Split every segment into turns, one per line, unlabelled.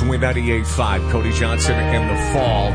Win 98.5. Cody Johnson and the Fall.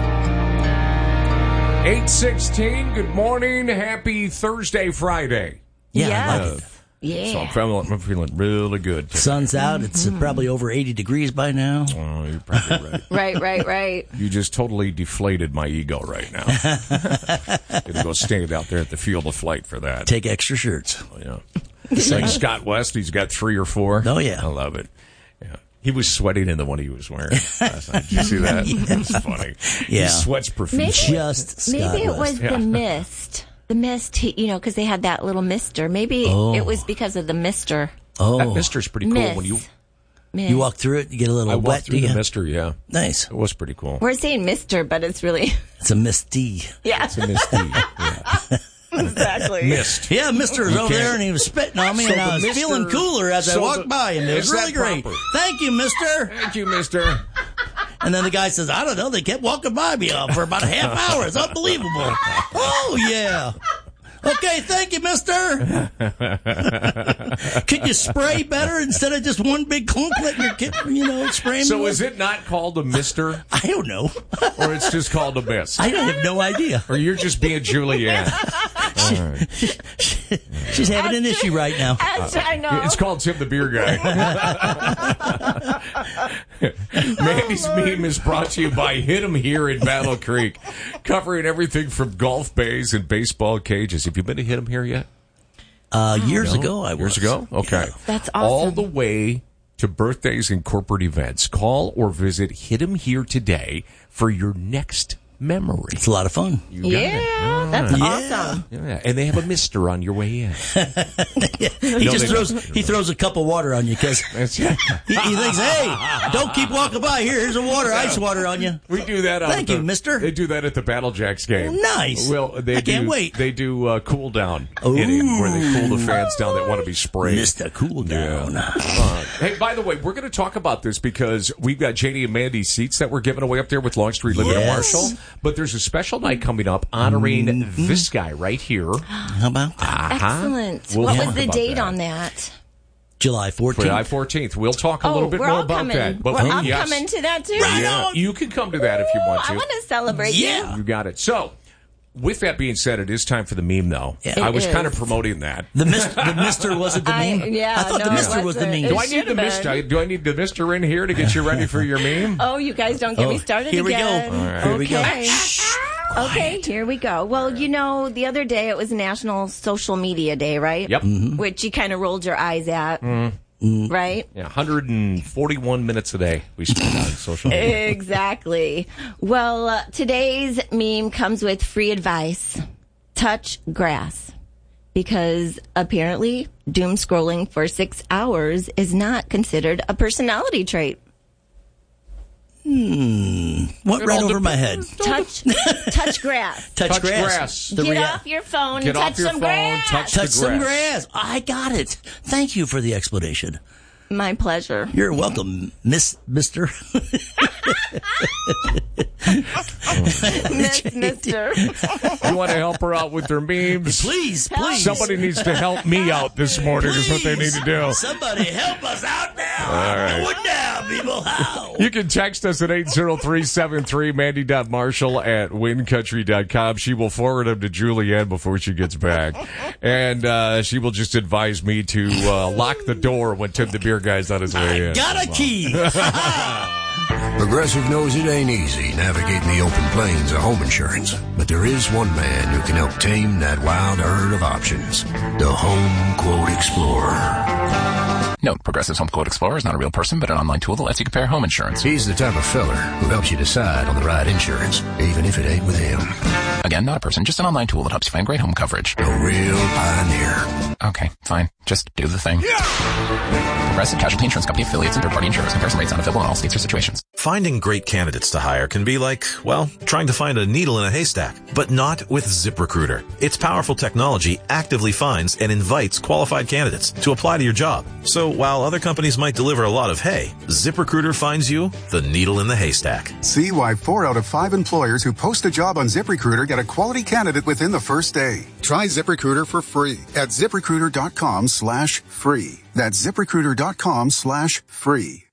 8:16. Good morning. Happy Thursday, Friday.
Yeah, I like it.
Yeah.
So I'm feeling really good.
Sun's out. It's probably over 80 degrees by now.
Oh, you're probably right.
Right.
You just totally deflated my ego right now. Gonna go stand out there at the field of flight for that.
Take extra shirts.
Oh, yeah. It's like Scott West. He's got 3 or 4.
Oh, yeah.
I love it. Yeah. He was sweating in the one he was wearing last night. Did you see that? That's funny.
Yeah.
He sweats profusely.
Maybe it was the mist. The mist, because they had that little mister. Maybe it was because of the mister.
Oh.
That mister's pretty cool.
Mist.
When
you walk through it, you get a little
I
wet.
walked through the mister, yeah.
Nice.
It was pretty cool.
We're saying mister, but it's really...
It's a misty.
Yeah.
It's a misty. Yeah.
Exactly.
Mist.
Yeah, Mister was over there and he was spitting on me,
So
and I was
the mister-
feeling cooler as I
so
walked by him. It was
is that
really great.
proper?
Thank you, Mister.
Thank you, mister.
And then the guy says, I don't know, they kept walking by me for about a half hour. It's unbelievable. Oh, yeah. Okay, thank you, mister. Could you spray better instead of just one big clunk letting your kid, spray me?
So is it not called a mister?
I don't know.
Or it's just called a mist?
I have no idea.
Or you're just being Julianne?
She's having an issue right now.
I know.
It's called Tim the Beer Guy. Mandy's meme is brought to you by Hit 'em Here in Battle Creek, covering everything from golf bays and baseball cages. Have you been to Hit 'em Here yet?
Years ago, I was.
Years ago? Okay.
Yeah.
That's awesome.
All the way to birthdays and corporate events. Call or visit Hit 'em Here today for your next memory.
It's a lot of fun.
You got it.
That's awesome.
Yeah, and they have a mister on your way in.
He throws a cup of water on you because he thinks, hey, don't keep walking by. Here's a ice water on you.
We do that.
Thank you, mister.
They do that at the Battle Jacks game.
Nice.
Well,
I can't wait.
They do cool down hitting, where they cool the fans down that want to be sprayed.
Mr. Cool Down.
Hey, by the way, we're going to talk about this because we've got JD and Mandy seats that we're giving away up there with Longstreet Living in Marshall. But there's a special night coming up honoring this guy right here.
How about that?
Excellent.
We'll
what
talk
was the
about
date
that.
on that?
July 14th.
July 14th. We'll talk a little bit
we're
more
all
about
coming.
that. But
I'm
yes.
coming to that too.
Yeah, you can come to that if you want to.
I want to celebrate
Yeah.
You got it. So, with that being said, it is time for the meme, though.
Yeah.
I was
It
kind of
is.
promoting that.
The mister wasn't the meme? I thought the mister was the meme.
Do I need the mister? Do I need the mister in here to get you ready for your meme?
Oh, you guys don't get me started
here we
again.
go.
All right.
Here we go.
Okay. Okay, here we go. Well, the other day it was National Social Media Day, right?
Yep.
Which you kind of rolled your eyes at, right?
Yeah, 141 minutes a day we spend on social media.
Exactly. Well, today's meme comes with free advice. Touch grass. Because apparently doom scrolling for 6 hours is not considered a personality trait.
What right over my head?
Touch grass.
Touch grass.
Get off your phone
Get
and
off
touch
your
some
phone,
grass.
touch
Touch
the
some
grass.
grass. I got it. Thank you for the explanation.
My pleasure.
You're welcome, Mister.
Mister.
You want to help her out with their memes?
Please.
Somebody needs to help me out this morning is what they need to do.
Somebody help us out now.
All right.
Going down, people. How?
You can text us at 80373 mandy.marshall@wincountry.com. She will forward them to Julianne before she gets back. And she will just advise me to lock the door when Tim the Beer Guy's on his way in.
Got a key.
Progressive knows it ain't easy navigating the open plains of home insurance, but there is one man who can help tame that wild herd of options. The Home Quote Explorer.
Note, Progressive's Home Quote Explorer is not a real person, but an online tool that lets you compare home insurance.
He's the type of feller who helps you decide on the right insurance, even if it ain't with him.
Again, not a person, just an online tool that helps you find great home coverage.
A real pioneer.
Okay, fine. Just do the thing. Progressive Casualty Insurance Company affiliates and third-party insurers. Comparison rates not available in all states or situations.
Finding great candidates to hire can be like, well, trying to find a needle in a haystack, but not with ZipRecruiter. Its powerful technology actively finds and invites qualified candidates to apply to your job. So while other companies might deliver a lot of hay, ZipRecruiter finds you the needle in the haystack.
See why 4 out of 5 employers who post a job on ZipRecruiter get a quality candidate within the first day. Try ZipRecruiter for free at ZipRecruiter.com/free. That's ZipRecruiter.com/free.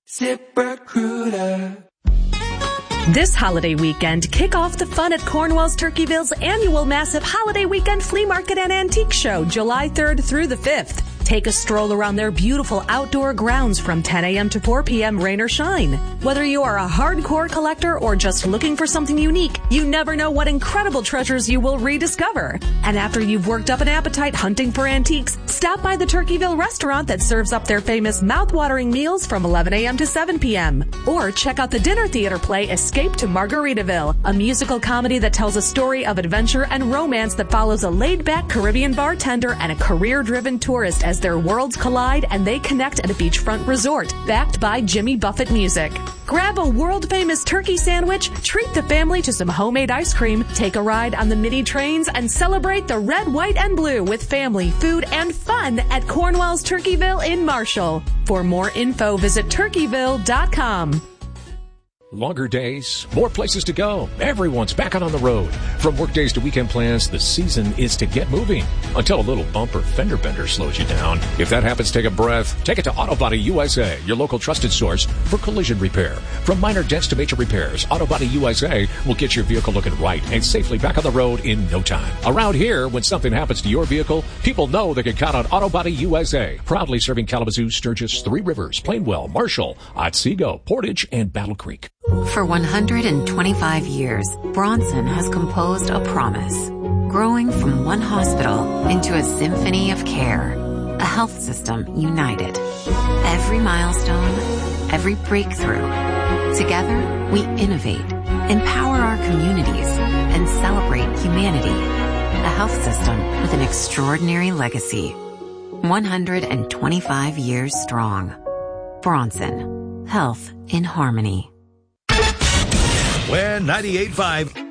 ZipRecruiter.
This holiday weekend, kick off the fun at Cornwall's Turkeyville's annual massive holiday weekend flea market and antique show, July 3rd through the 5th. Take a stroll around their beautiful outdoor grounds from 10 a.m. to 4 p.m. rain or shine. Whether you are a hardcore collector or just looking for something unique, you never know what incredible treasures you will rediscover. And after you've worked up an appetite hunting for antiques, stop by the Turkeyville restaurant that serves up their famous mouth-watering meals from 11 a.m. to 7 p.m. Or check out the dinner theater play Escape to Margaritaville, a musical comedy that tells a story of adventure and romance that follows a laid-back Caribbean bartender and a career-driven tourist as their worlds collide and they connect at a beachfront resort, backed by Jimmy Buffett Music. Grab a world-famous turkey sandwich, treat the family to some homemade ice cream, take a ride on the mini trains, and celebrate the red, white, and blue with family, food, and fun at Cornwall's Turkeyville in Marshall. For more info, visit turkeyville.com.
Longer days, more places to go. Everyone's back out on the road. From work days to weekend plans, the season is to get moving. Until a little bumper fender bender slows you down. If that happens, take a breath. Take it to Auto Body USA, your local trusted source for collision repair. From minor dents to major repairs, Auto Body USA will get your vehicle looking right and safely back on the road in no time. Around here, when something happens to your vehicle, people know they can count on Auto Body USA. Proudly serving Kalamazoo, Sturgis, Three Rivers, Plainwell, Marshall, Otsego, Portage, and Battle Creek.
For 125 years, Bronson has composed a promise, growing from one hospital into a symphony of care, a health system united. Every milestone, every breakthrough. Together, we innovate, empower our communities, and celebrate humanity. A health system with an extraordinary legacy. 125 years strong. Bronson. Health in harmony.
When 98.5